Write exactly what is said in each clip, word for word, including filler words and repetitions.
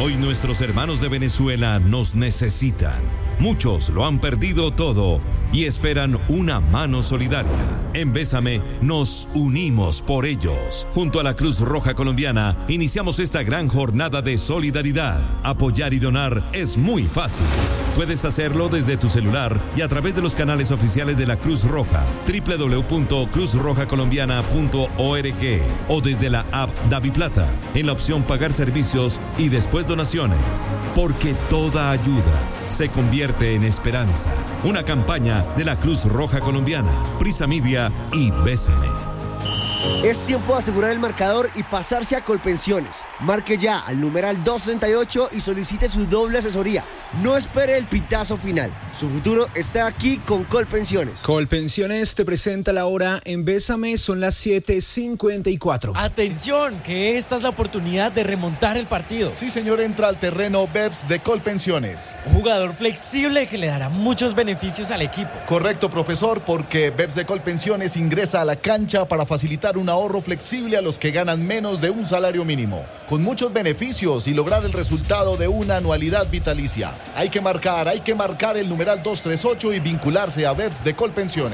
Hoy nuestros hermanos de Venezuela nos necesitan. Muchos lo han perdido todo y esperan una mano solidaria. En Bésame nos unimos por ellos. Junto a la Cruz Roja Colombiana iniciamos esta gran jornada de solidaridad. Apoyar y donar es muy fácil. Puedes hacerlo desde tu celular y a través de los canales oficiales de la Cruz Roja, doble u doble u doble u punto cruz roja colombiana punto org, o desde la app DaviPlata, en la opción Pagar servicios y después donaciones. Porque toda ayuda se convierte en esperanza. Una campaña de la Cruz Roja Colombiana, Prisa Media y Bésame. Es tiempo de asegurar el marcador y pasarse a Colpensiones. Marque ya al numeral doscientos sesenta y ocho y solicite su doble asesoría. No espere el pitazo final. Su futuro está aquí con Colpensiones. Colpensiones te presenta la hora en Bésame, son las siete cincuenta y cuatro. Atención, que esta es la oportunidad de remontar el partido. Sí, señor, entra al terreno B E P S de Colpensiones. Un jugador flexible que le dará muchos beneficios al equipo. Correcto, profesor, porque B E P S de Colpensiones ingresa a la cancha para facilitar un ahorro flexible a los que ganan menos de un salario mínimo, con muchos beneficios y lograr el resultado de una anualidad vitalicia. Hay que marcar, hay que marcar el numeral doscientos treinta y ocho y vincularse a B E P S de Colpensiones.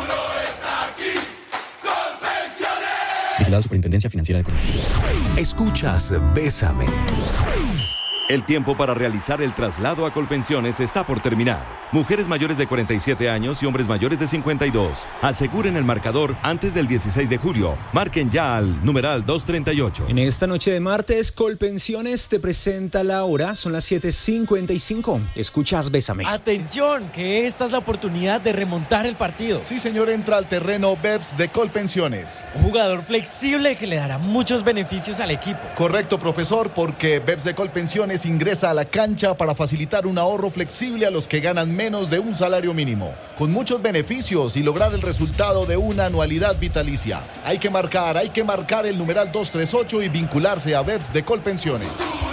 Vigilado Superintendencia Financiera de Colombia. Escuchas Bésame. El tiempo para realizar el traslado a Colpensiones está por terminar. Mujeres mayores de cuarenta y siete años y hombres mayores de cincuenta y dos. Aseguren el marcador antes del dieciséis de julio. Marquen ya al numeral doscientos treinta y ocho. En esta noche de martes, Colpensiones te presenta la hora. Son las siete cincuenta y cinco. Escuchas Bésame. Atención, que esta es la oportunidad de remontar el partido. Sí, señor, entra al terreno B E P S de Colpensiones. Un jugador flexible que le dará muchos beneficios al equipo. Correcto, profesor, porque B E P S de Colpensiones ingresa a la cancha para facilitar un ahorro flexible a los que ganan menos de un salario mínimo, con muchos beneficios y lograr el resultado de una anualidad vitalicia. Hay que marcar, hay que marcar el numeral doscientos treinta y ocho y vincularse a B E P S de Colpensiones.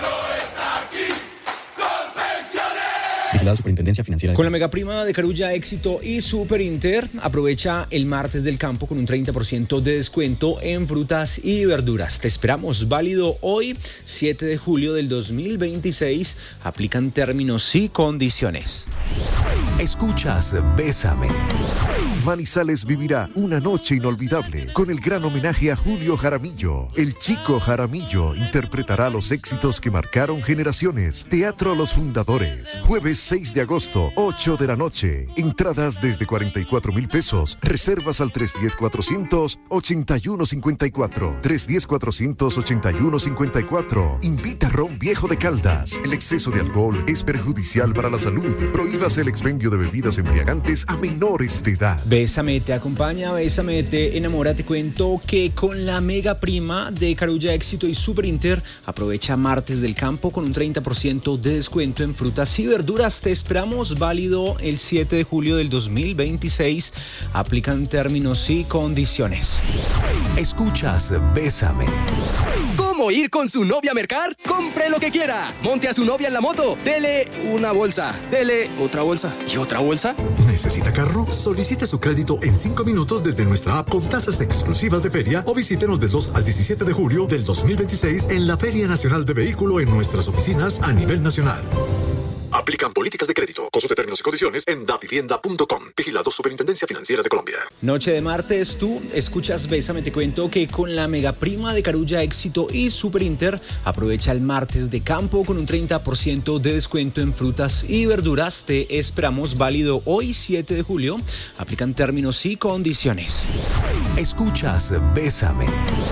Vigilado Superintendencia Financiera de Con la megaprima de Carulla Éxito y Super Inter, aprovecha el martes del campo con un treinta por ciento de descuento en frutas y verduras. Te esperamos, válido hoy, siete de julio del dos mil veintiséis. Aplican términos y condiciones. Escuchas Bésame. Manizales vivirá una noche inolvidable con el gran homenaje a Julio Jaramillo. El Chico Jaramillo interpretará los éxitos que marcaron generaciones. Teatro Los Fundadores, jueves seis de agosto, ocho de la noche. Entradas desde cuarenta y cuatro mil pesos. Reservas al tres uno cero, cuatrocientos ochenta y uno cincuenta y cuatro. tres uno cero, cuatrocientos ochenta y uno cincuenta y cuatro. Invita Ron Viejo de Caldas. El exceso de alcohol es perjudicial para la salud. Prohíbase el expendio de bebidas embriagantes a menores de edad. Bésame te acompaña, Bésame te enamora. Te cuento que con la mega prima de Carulla Éxito y Super Inter, aprovecha martes del campo con un treinta por ciento de descuento en frutas y verduras. Te esperamos, válido el siete de julio del dos mil veintiséis. Aplican términos y condiciones. Escuchas Bésame. ¿Cómo ir con su novia a mercar? Compre lo que quiera. Monte a su novia en la moto. Dele una bolsa. Dele otra bolsa. ¿Y otra bolsa? ¿Necesita carro? Solicite su crédito en cinco minutos desde nuestra app con tasas exclusivas de feria o visítenos del dos al diecisiete de julio del dos mil veintiséis en la Feria Nacional de Vehículo en nuestras oficinas a nivel nacional. Aplican políticas de crédito. Consulte términos y condiciones en davivienda punto com. Vigilado Superintendencia Financiera de Colombia. Noche de martes, tú escuchas Bésame. Te cuento que con la mega prima de Carulla Éxito y Super Inter, aprovecha el martes de campo con un treinta por ciento de descuento en frutas y verduras. Te esperamos, válido hoy siete de julio. Aplican términos y condiciones. Escuchas Bésame.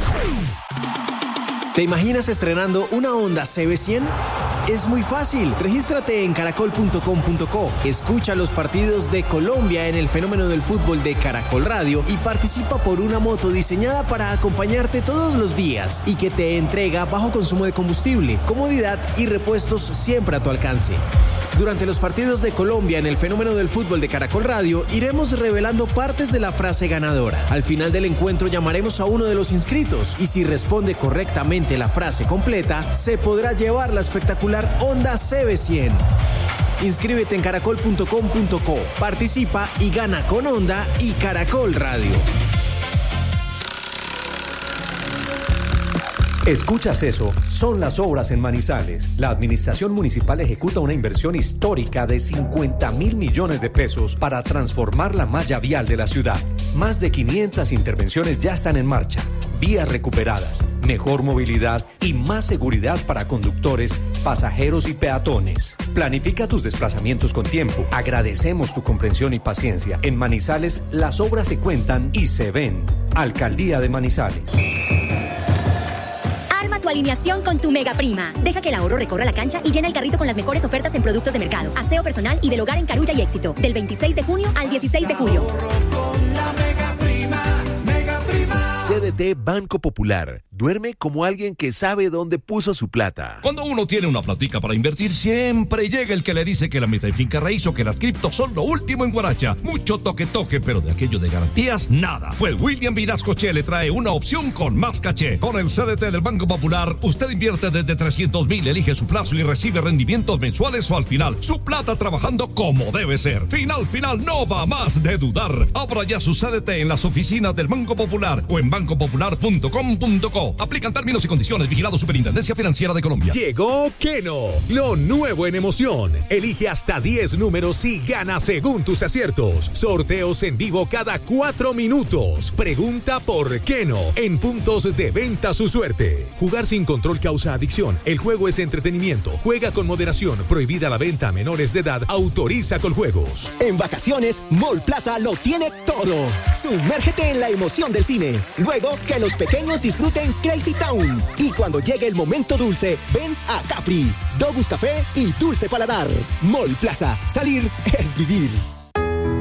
¿Te imaginas estrenando una Honda C B cien? Es muy fácil. Regístrate en caracol punto com punto co. Escucha los partidos de Colombia en el fenómeno del fútbol de Caracol Radio y participa por una moto diseñada para acompañarte todos los días y que te entrega bajo consumo de combustible, comodidad y repuestos siempre a tu alcance. Durante los partidos de Colombia en el fenómeno del fútbol de Caracol Radio, iremos revelando partes de la frase ganadora. Al final del encuentro llamaremos a uno de los inscritos y si responde correctamente la frase completa, se podrá llevar la espectacular Honda C B cien. Inscríbete en caracol punto com punto co, participa y gana con Honda y Caracol Radio. Escuchas eso, son las obras en Manizales. La administración municipal ejecuta una inversión histórica de cincuenta mil millones de pesos para transformar la malla vial de la ciudad. Más de quinientas intervenciones ya están en marcha. Vías recuperadas, mejor movilidad y más seguridad para conductores, pasajeros y peatones. Planifica tus desplazamientos con tiempo. Agradecemos tu comprensión y paciencia. En Manizales, las obras se cuentan y se ven. Alcaldía de Manizales. Arma tu alineación con tu Mega Prima. Deja que el ahorro recorra la cancha y llena el carrito con las mejores ofertas en productos de mercado, aseo personal y del hogar en Carulla y Éxito. Del veintiséis de junio al dieciséis de julio. C D T Banco Popular. Duerme como alguien que sabe dónde puso su plata. Cuando uno tiene una platica para invertir, siempre llega el que le dice que la meta en finca raíz o que las criptos son lo último en Guaracha. Mucho toque toque, pero de aquello de garantías, nada. Pues William Vinascoche le trae una opción con más caché. Con el C D T del Banco Popular, usted invierte desde trescientos mil, elige su plazo y recibe rendimientos mensuales o al final. Su plata trabajando como debe ser. Final, final, no va más de dudar. Abra ya su C D T en las oficinas del Banco Popular o en banco popular punto com punto co. Aplican términos y condiciones. Vigilado Superintendencia Financiera de Colombia. Llegó Keno, lo nuevo en emoción. Elige hasta diez números y gana según tus aciertos. Sorteos en vivo cada cuatro minutos. Pregunta por Keno en puntos de venta su suerte. Jugar sin control causa adicción. El juego es entretenimiento. Juega con moderación. Prohibida la venta a menores de edad. Autoriza con juegos. En vacaciones, Mall Plaza lo tiene todo. Sumérgete en la emoción del cine. Luego, que los pequeños disfruten Crazy Town. Y cuando llegue el momento dulce, ven a Capri, Dogus Café y Dulce Paladar. Mall Plaza, salir es vivir.